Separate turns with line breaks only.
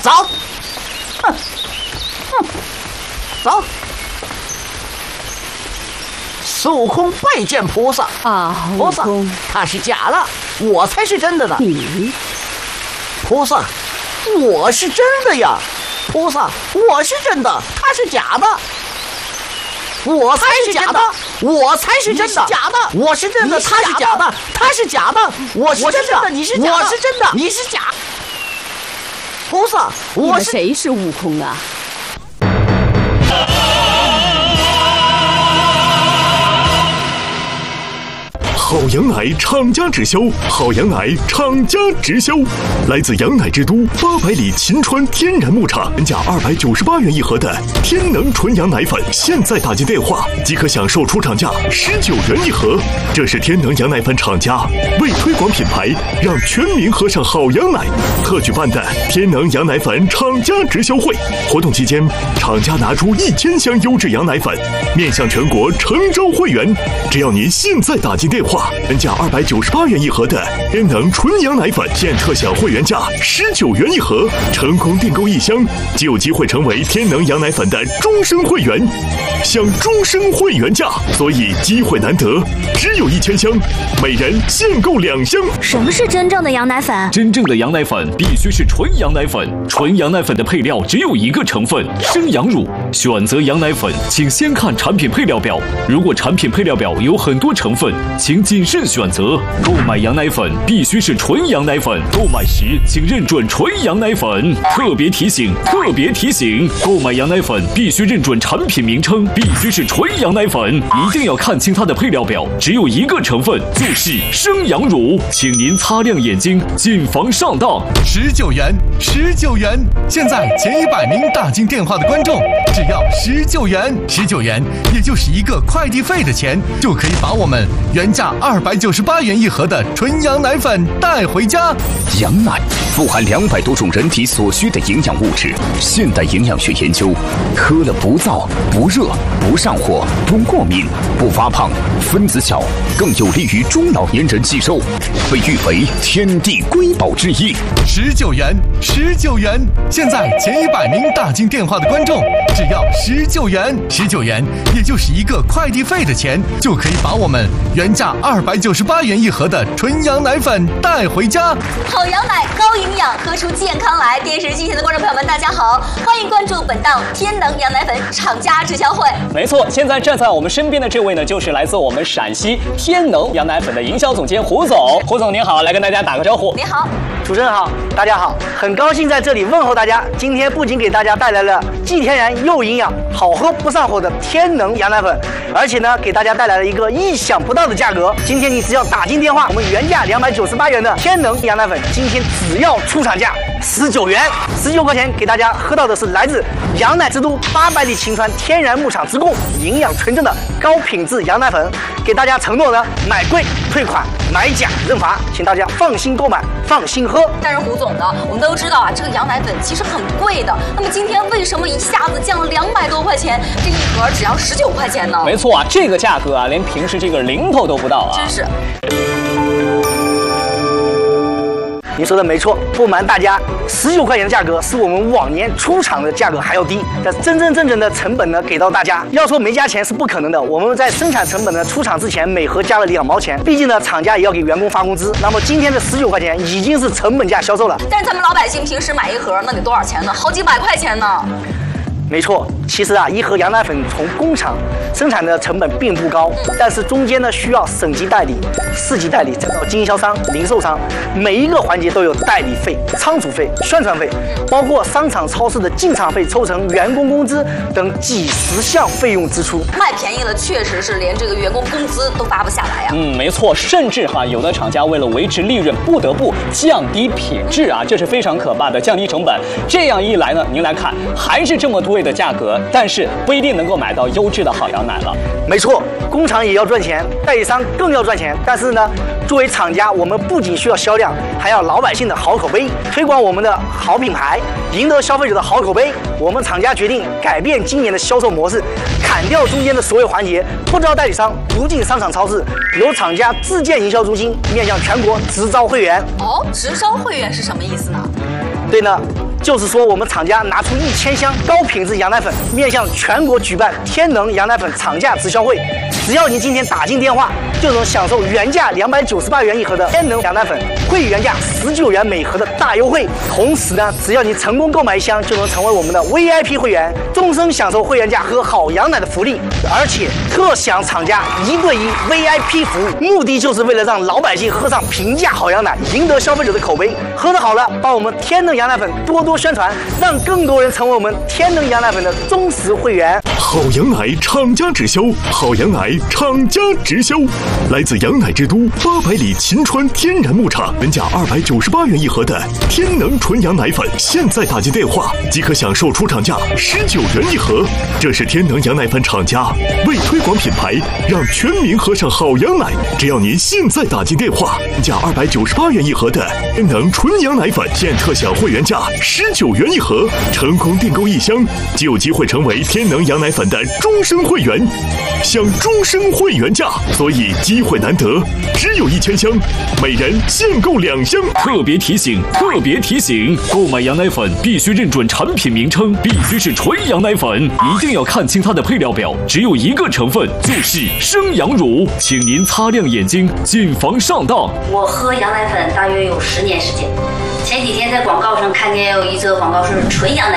走。哼，走。孙悟空拜见菩萨
啊，
菩萨，他是假的，我才是真的呢。菩萨，我是真的呀。菩萨，我是真的，他是假的。我才是假的，我才是真的，假的，我是真的，他是假的，他是假的，我是真的，你是假的，我是真的，你是假。菩萨，我是
谁是悟空啊？
好羊奶厂家直销，好羊奶厂家直销，来自羊奶之都800里秦川天然牧场，原价298元一盒的天能纯羊奶粉，现在打进电话即可享受出厂价19元一盒。这是天能羊奶粉厂家为推广品牌，让全民喝上好羊奶，特举办的天能羊奶粉厂家直销会。活动期间，厂家拿出1000箱优质羊奶粉，面向全国诚招会员。只要您现在打进电话，原价298元一盒的天能纯羊奶粉，现特享会员价19元一盒。成功订购1箱，就有机会成为天能羊奶粉的终身会员，享终身会员价。所以机会难得，只有1000箱，每人限购2箱。
什么是真正的羊奶粉？
真正的羊奶粉必须是纯羊奶粉，纯羊奶粉的配料只有一个成分：生羊乳。选择羊奶粉，请先看产品配料表，如果产品配料表有很多成分，请谨慎选择。购买羊奶粉必须是纯羊奶粉，购买时请认准纯羊奶粉。特别提醒，特别提醒，购买羊奶粉必须认准产品名称，必须是纯羊奶粉，一定要看清它的配料表，只有一个成分，就是生羊乳。请您擦亮眼睛，谨防上当。
19元，19元！现在前100名打进电话的观众，只要19元，19元，也就是一个快递费的钱，就可以把我们原价298元一盒的纯羊奶粉带回家。
羊奶富含200多种人体所需的营养物质，现代营养学研究，喝了不燥、不热、不上火、不过敏、不发胖，分子小，更有利于中老年人吸收，被誉为天地瑰宝之一。
19元，19元！现在前100名打进电话的观众，只要19元，19元，也就是一个快递费的钱，就可以把我们原价298元一盒的纯羊奶粉带回家。
好羊奶高营养，喝出健康来。电视机前的观众朋友们，大家好，欢迎关注本档天能羊奶粉厂家直销会。
没错，现在站在我们身边的这位呢，就是来自我们陕西天能羊奶粉的营销总监胡总。胡总您好，来跟大家打个招呼。
你好，
主持人好，大家好，很高兴在这里问候大家。今天不仅给大家带来了既天然又营养、好喝不上火的天能羊奶粉，而且呢，给大家带来了一个意想不到的价格。今天你只要打进电话，我们原价298元的天能羊奶粉，今天只要出厂价19元，19块钱给大家喝到的是来自羊奶之都800里秦川天然牧场直供、营养纯正的高品质羊奶粉。给大家承诺呢，买贵退款，买假认罚，请大家放心购买，放心喝。
但是胡总呢，我们都知道啊，这个羊奶粉其实很贵的。那么今天为什么一下子降了200多块钱，这一盒只要19块钱呢？
没错啊，这个价格啊，连平时这个零头都不到啊！
真是。
您说的没错，不瞒大家，19块钱的价格是我们往年出厂的价格还要低，但是真正的成本呢给到大家，要说没加钱是不可能的。我们在生产成本呢出厂之前每盒加了2毛钱，毕竟呢厂家也要给员工发工资。那么今天的19块钱已经是成本价销售了。
但是咱们老百姓平时买一盒那得多少钱呢？好几百块钱呢。
没错，其实啊，一盒羊奶粉从工厂生产的成本并不高，但是中间呢需要省级代理、市级代理，再到经销商、零售商，每一个环节都有代理费、仓储费、宣传费，包括商场、超市的进场费、抽成、员工工资等几十项费用支出。
卖便宜了，确实是连这个员工工资都发不下来啊。
没错，甚至有的厂家为了维持利润，不得不降低品质啊，这是非常可怕的，降低成本。这样一来呢，您来看，还是这么贵的价格，但是不一定能够买到优质的好羊奶了。
没错，工厂也要赚钱，代理商更要赚钱，但是呢， 作为厂家，我们不仅需要销量，还要老百姓的好口碑，推广我们的好品牌，赢得消费者的好口碑。我们厂家决定改变今年的销售模式，砍掉中间的所有环节，不招代理商，不进商场超市，由厂家自建营销中心，面向全国直招会员。
哦，直招会员是什么意思呢？
对呢，就是说我们厂家拿出1000箱高品质羊奶粉，面向全国举办天能羊奶粉厂价直销会。只要您今天打进电话，就能享受原价298元一盒的天能羊奶粉，会原价19元每盒的大优惠。同时呢，只要你成功购买1箱，就能成为我们的 VIP 会员，终身享受会员价喝好羊奶的福利，而且特享厂家1对1 VIP 服务。目的就是为了让老百姓喝上平价好羊奶，赢得消费者的口碑。喝得好了，帮我们天能羊奶粉多多宣传，让更多人成为我们天能羊奶粉的忠实会员。
好羊奶厂家直销，好羊奶厂家直销，来自羊奶之都800里秦川天然牧场，原价298元一盒的天能纯羊奶粉，现在打进电话即可享受出厂价19元一盒。这是天能羊奶粉厂家为推广品牌，让全民喝上好羊奶。只要您现在打进电话，原价298元一盒的天能纯羊奶粉，现特享会员价19元一盒。成功订购1箱，就有机会成为天能羊奶粉的终身会员，享终身会员价，所以机会难得，只有1000箱，每人限购2箱。
特别提醒，购买羊奶粉必须认准产品名称，必须是纯羊奶粉，一定要看清它的配料表，只有一个成分，就是生羊乳，请您擦亮眼睛，谨防上当。
我喝羊奶粉大约有10年时间，前几天在广告上看见有一则广告是纯羊奶